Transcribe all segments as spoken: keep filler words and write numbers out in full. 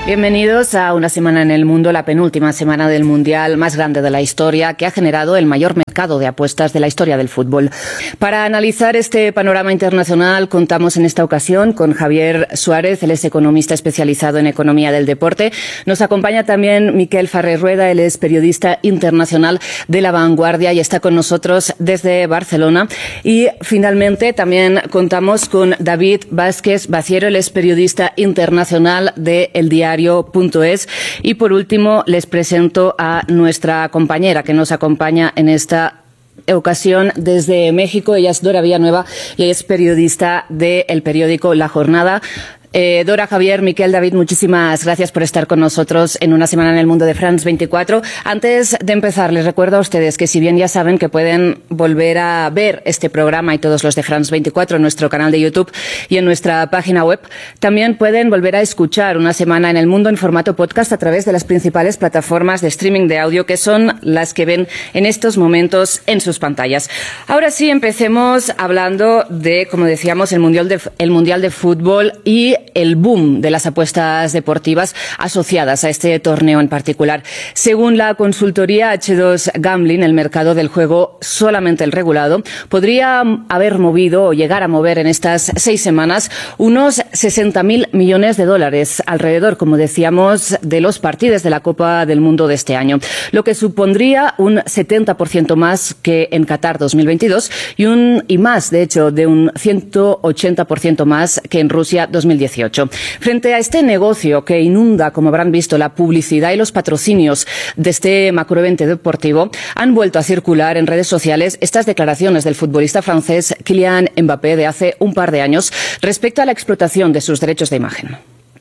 Bienvenidos a Una Semana en el Mundo, la penúltima semana del Mundial más grande de la historia, que ha generado el mayor mercado de apuestas de la historia del fútbol. Para analizar este panorama internacional, contamos en esta ocasión con Javier Suárez, él es economista especializado en economía del deporte. Nos acompaña también Miquel Ferrer Rueda, él es periodista internacional de La Vanguardia y está con nosotros desde Barcelona. Y finalmente también contamos con David Vázquez Baciero, él es periodista internacional de El Diario punto es. Y por último les presento a nuestra compañera que nos acompaña en esta ocasión desde México. Ella es Dora Villanueva y es periodista del periódico La Jornada. Eh, Dora, Javier, Miquel, David, muchísimas gracias por estar con nosotros en Una Semana en el Mundo de France veinticuatro. Antes de empezar, les recuerdo a ustedes que si bien ya saben que pueden volver a ver este programa y todos los de France veinticuatro en nuestro canal de YouTube y en nuestra página web, también pueden volver a escuchar Una Semana en el Mundo en formato podcast a través de las principales plataformas de streaming de audio, que son las que ven en estos momentos en sus pantallas. Ahora sí, empecemos hablando de, como decíamos, el Mundial de, el mundial de Fútbol y el boom de las apuestas deportivas asociadas a este torneo en particular. Según la consultoría H dos Gambling, el mercado del juego solamente el regulado podría haber movido o llegar a mover en estas seis semanas unos sesenta mil millones de dólares, alrededor, como decíamos, de los partidos de la Copa del Mundo de este año, lo que supondría un setenta por ciento más que en Qatar dos mil veintidós y, un, y más, de hecho, de un ciento ochenta por ciento más que en Rusia dos mil dieciocho. Frente a este negocio que inunda, como habrán visto, la publicidad y los patrocinios de este macroevento deportivo, han vuelto a circular en redes sociales estas declaraciones del futbolista francés Kylian Mbappé de hace un par de años respecto a la explotación de sus derechos de imagen.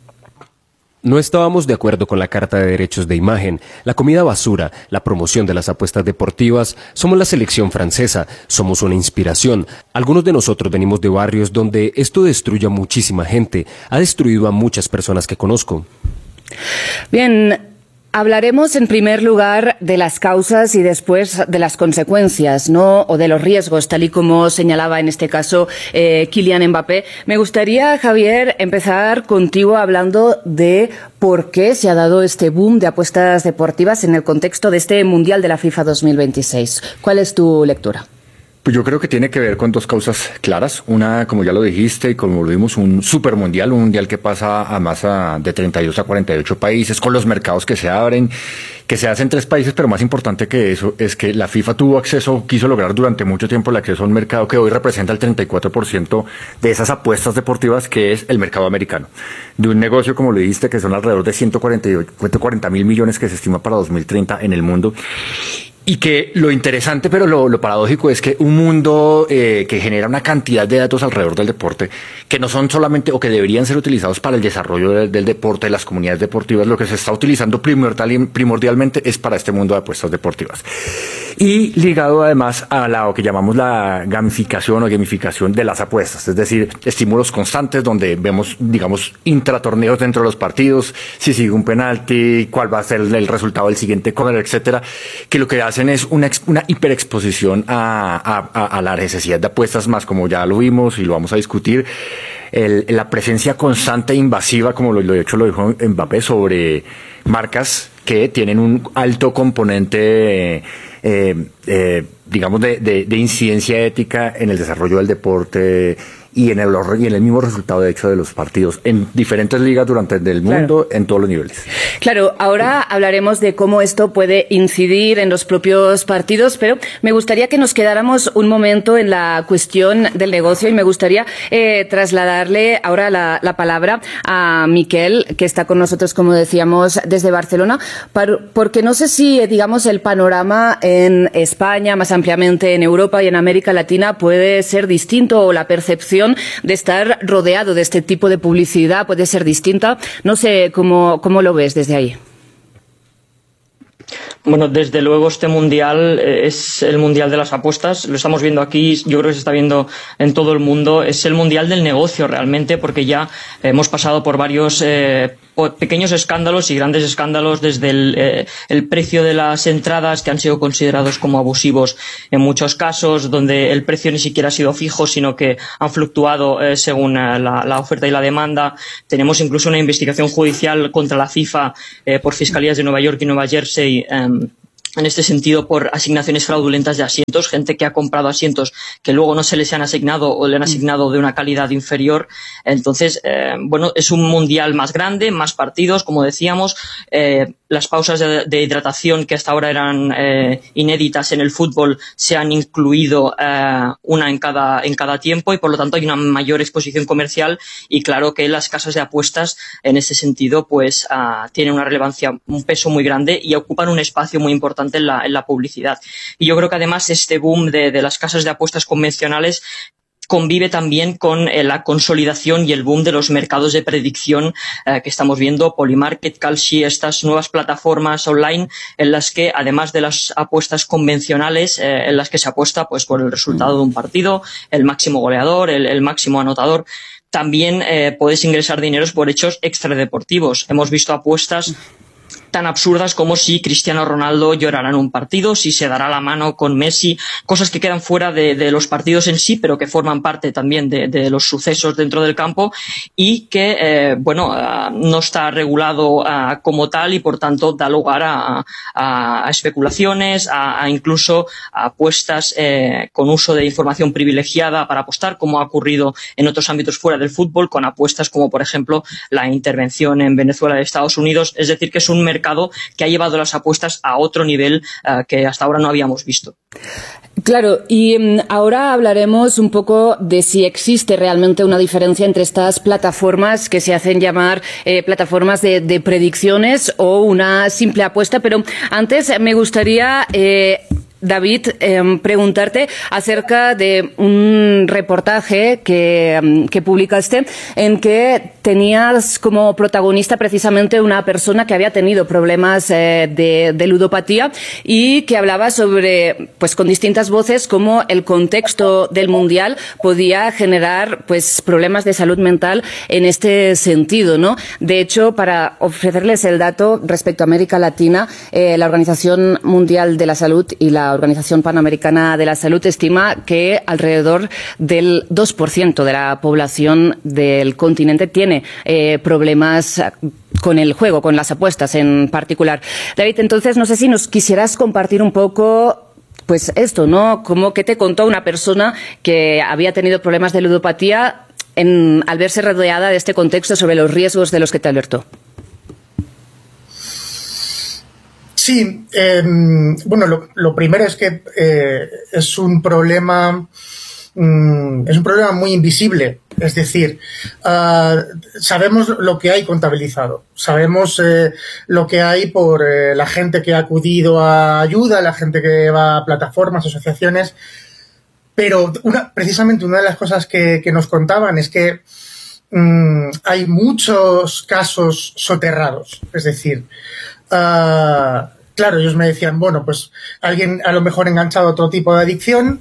No estábamos de acuerdo con la Carta de Derechos de Imagen, la comida basura, la promoción de las apuestas deportivas. Somos la selección francesa, somos una inspiración. Algunos de nosotros venimos de barrios donde esto destruye a muchísima gente, ha destruido a muchas personas que conozco. Bien. Hablaremos en primer lugar de las causas y después de las consecuencias, ¿no? O de los riesgos, tal y como señalaba en este caso eh, Kylian Mbappé. Me gustaría, Javier, empezar contigo hablando de por qué se ha dado este boom de apuestas deportivas en el contexto de este Mundial de la FIFA dos mil veintiséis. ¿Cuál es tu lectura? Pues yo creo que tiene que ver con dos causas claras. Una, como ya lo dijiste, y como lo vimos, un supermundial, un mundial que pasa a más a, de treinta y dos a cuarenta y ocho países, con los mercados que se abren, que se hacen en tres países, pero más importante que eso es que la FIFA tuvo acceso, quiso lograr durante mucho tiempo el acceso a un mercado que hoy representa el treinta y cuatro por ciento de esas apuestas deportivas, que es el mercado americano. De un negocio, como lo dijiste, que son alrededor de ciento cuarenta mil millones que se estima para dos mil treinta en el mundo. Y que lo interesante, pero lo, lo paradójico es que un mundo eh, que genera una cantidad de datos alrededor del deporte, que no son solamente o que deberían ser utilizados para el desarrollo del, del deporte, de las comunidades deportivas, lo que se está utilizando primordial, primordialmente es para este mundo de apuestas deportivas. Y ligado además a lo que llamamos la gamificación o gamificación de las apuestas, es decir, estímulos constantes donde vemos, digamos, intratorneos dentro de los partidos, si sigue un penalti, cuál va a ser el resultado del siguiente corner, etcétera, que lo que hace hacen es una, una hiperexposición a, a, a la necesidad de apuestas, más como ya lo vimos y lo vamos a discutir, el, la presencia constante e invasiva, como lo, lo de hecho lo dijo Mbappé, sobre marcas que tienen un alto componente, eh, eh, digamos, de, de, de incidencia ética en el desarrollo del deporte y en el, y en el mismo resultado, de hecho, de los partidos en diferentes ligas durante el mundo, claro, en todos los niveles. Claro, ahora hablaremos de cómo esto puede incidir en los propios partidos, pero me gustaría que nos quedáramos un momento en la cuestión del negocio y me gustaría eh, trasladarle ahora la, la palabra a Miquel, que está con nosotros, como decíamos, desde Barcelona, para, porque no sé si, digamos, el panorama en España, más ampliamente en Europa y en América Latina puede ser distinto, o la percepción de estar rodeado de este tipo de publicidad puede ser distinta. No sé cómo, cómo lo ves desde ahí. Bueno, desde luego este mundial es el mundial de las apuestas, lo estamos viendo aquí, yo creo que se está viendo en todo el mundo, es el mundial del negocio realmente, porque ya hemos pasado por varios eh, pequeños escándalos y grandes escándalos, desde el, eh, el precio de las entradas, que han sido considerados como abusivos en muchos casos, donde el precio ni siquiera ha sido fijo, sino que han fluctuado eh, según eh, la, la oferta y la demanda. Tenemos incluso una investigación judicial contra la FIFA eh, por fiscalías de Nueva York y Nueva Jersey, eh, en este sentido, por asignaciones fraudulentas de asientos, gente que ha comprado asientos que luego no se les han asignado o le han asignado de una calidad inferior. Entonces, eh, bueno, es un mundial más grande, más partidos, como decíamos. Eh, las pausas de, de hidratación, que hasta ahora eran eh, inéditas en el fútbol, se han incluido eh, una en cada, en cada tiempo, y por lo tanto hay una mayor exposición comercial, y claro que las casas de apuestas en ese sentido pues uh, tienen una relevancia, un peso muy grande, y ocupan un espacio muy importante en la, en la publicidad. Y yo creo que además este boom de, de las casas de apuestas convencionales convive también con eh, la consolidación y el boom de los mercados de predicción eh, que estamos viendo, Polymarket, Kalshi, estas nuevas plataformas online en las que, además de las apuestas convencionales, eh, en las que se apuesta pues por el resultado de un partido, el máximo goleador, el, el máximo anotador, también eh, puedes ingresar dineros por hechos extradeportivos. Hemos visto apuestas tan absurdas como si Cristiano Ronaldo llorará en un partido, si se dará la mano con Messi, cosas que quedan fuera de, de los partidos en sí, pero que forman parte también de, de los sucesos dentro del campo, y que, eh, bueno, uh, no está regulado uh, como tal, y por tanto da lugar a, a, a especulaciones, a, a incluso a apuestas eh, con uso de información privilegiada para apostar, como ha ocurrido en otros ámbitos fuera del fútbol, con apuestas como, por ejemplo, la intervención en Venezuela de Estados Unidos. Es decir, que es un mercado que ha llevado las apuestas a otro nivel uh, que hasta ahora no habíamos visto. Claro, y um, ahora hablaremos un poco de si existe realmente una diferencia entre estas plataformas que se hacen llamar eh, plataformas de, de predicciones o una simple apuesta, pero antes me gustaría eh, David, eh, preguntarte acerca de un reportaje que, que publicaste en que tenías como protagonista precisamente una persona que había tenido problemas eh, de, de ludopatía, y que hablaba sobre, pues con distintas voces, cómo el contexto del Mundial podía generar pues problemas de salud mental en este sentido, ¿no? De hecho, para ofrecerles el dato respecto a América Latina, eh, la Organización Mundial de la Salud y la Organización Panamericana de la Salud estima que alrededor del dos por ciento de la población del continente tiene eh, problemas con el juego, con las apuestas en particular. David, entonces, no sé si nos quisieras compartir un poco pues esto, ¿no? Como que te contó una persona que había tenido problemas de ludopatía en, al verse rodeada de este contexto, sobre los riesgos de los que te alertó. Sí, eh, bueno, lo, lo primero es que eh, es un problema, mm, es un problema muy invisible. Es decir, uh, sabemos lo que hay contabilizado, sabemos eh, lo que hay por eh, la gente que ha acudido a ayuda, la gente que va a plataformas, asociaciones, pero una, precisamente una de las cosas que, que nos contaban es que mm, hay muchos casos soterrados. Es decir, Uh, claro, ellos me decían, bueno, pues alguien a lo mejor enganchado a otro tipo de adicción,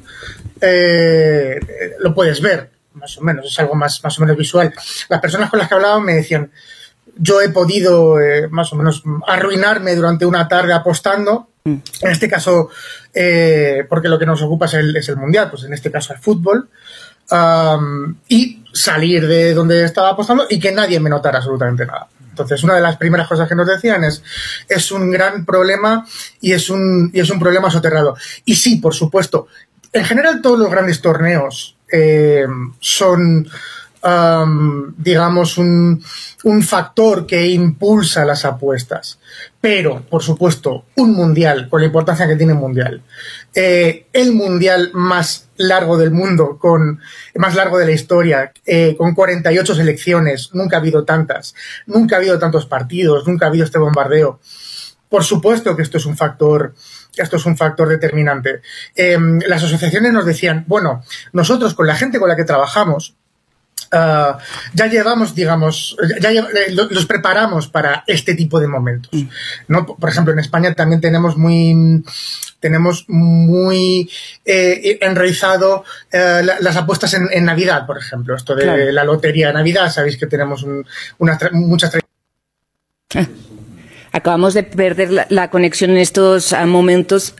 eh, lo puedes ver, más o menos, es algo más, más o menos visual. Las personas con las que hablaba me decían, yo he podido eh, más o menos arruinarme durante una tarde apostando, mm. en este caso, eh, porque lo que nos ocupa es el, es el Mundial, pues en este caso el fútbol, um, y salir de donde estaba apostando y que nadie me notara absolutamente nada. Entonces, una de las primeras cosas que nos decían es, es un gran problema y es un, y es un problema soterrado. Y sí, por supuesto, en general todos los grandes torneos eh, son, um, digamos, un, un factor que impulsa las apuestas. Pero, por supuesto, un mundial, con la importancia que tiene un mundial, eh, el mundial más largo del mundo, con más largo de la historia, eh, con cuarenta y ocho selecciones, nunca ha habido tantas, nunca ha habido tantos partidos, nunca ha habido este bombardeo. Por supuesto que esto es un factor, esto es un factor determinante. Eh, las asociaciones nos decían, bueno, nosotros con la gente con la que trabajamos, Uh, ya llevamos, digamos, ya llev los preparamos para este tipo de momentos, ¿no? Por ejemplo, en España también tenemos muy, tenemos muy eh, enraizado eh, la, las apuestas en, en Navidad, por ejemplo, esto de claro. la lotería de Navidad, sabéis que tenemos un, una, muchas Acabamos de perder la, la conexión en estos uh, momentos.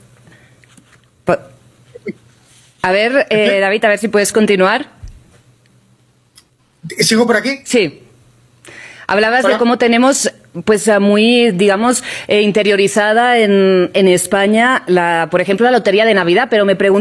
A ver, eh, David, a ver si puedes continuar. ¿Sigo por aquí? Sí. Hablabas Hola. de cómo tenemos, pues, muy, digamos, eh, interiorizada en, en España, la, por ejemplo, la lotería de Navidad, pero me pregunto